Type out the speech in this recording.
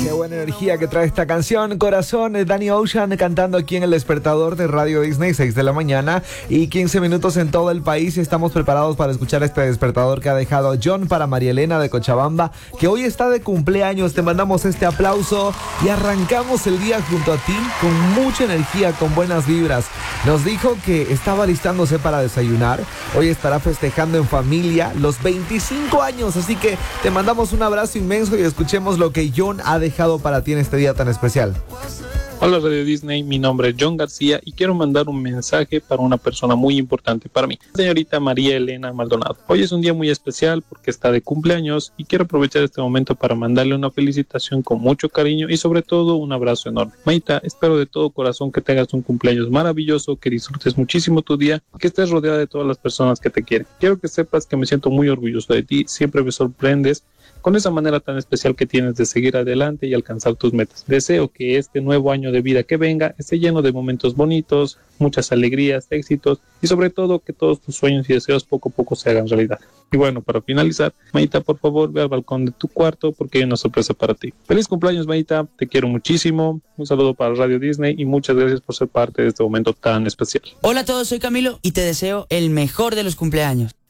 Qué buena energía que trae esta canción, Corazón, de Danny Ocean, cantando aquí en el despertador de Radio Disney, 6 de la mañana y 15 minutos en todo el país. Y estamos preparados para escuchar este despertador que ha dejado John para María Elena de Cochabamba, que hoy está de cumpleaños. Te mandamos este aplauso y arrancamos el día junto a ti con mucha energía, con buenas vibras. Nos dijo que estaba listándose para desayunar. Hoy estará festejando en familia los 25 años, así que te mandamos un abrazo inmenso y escuchemos lo que John ha dejado para ti en este día tan especial. Hola Radio Disney, mi nombre es John García y quiero mandar un mensaje para una persona muy importante para mí, señorita María Elena Maldonado. Hoy es un día muy especial porque está de cumpleaños y quiero aprovechar este momento para mandarle una felicitación con mucho cariño y sobre todo un abrazo enorme. Maita, espero de todo corazón que tengas un cumpleaños maravilloso, que disfrutes muchísimo tu día, que estés rodeada de todas las personas que te quieren. Quiero que sepas que me siento muy orgulloso de ti, siempre me sorprendes con esa manera tan especial que tienes de seguir adelante y alcanzar tus metas. Deseo que este nuevo año de vida que venga esté lleno de momentos bonitos, muchas alegrías, éxitos y sobre todo que todos tus sueños y deseos poco a poco se hagan realidad. Y bueno, para finalizar, Maita, por favor, ve al balcón de tu cuarto porque hay una sorpresa para ti. Feliz cumpleaños, Maita, te quiero muchísimo. Un saludo para Radio Disney y muchas gracias por ser parte de este momento tan especial. Hola a todos, soy Camilo y te deseo el mejor de los cumpleaños.